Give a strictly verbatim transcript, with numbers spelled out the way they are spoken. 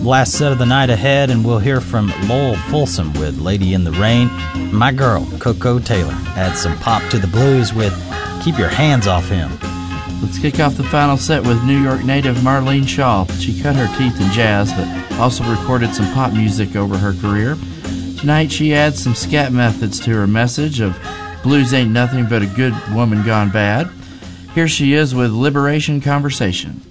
last set of the night ahead, and we'll hear from Lowell Fulsom with Lady in the Rain. My girl, Coco Taylor, adds some pop to the blues with Keep Your Hands Off Him. Let's kick off the final set with New York native Marlene Shaw. She cut her teeth in jazz, but also recorded some pop music over her career. Tonight she adds some scat methods to her message of blues ain't nothing but a good woman gone bad. Here she is with Liberation Conversation.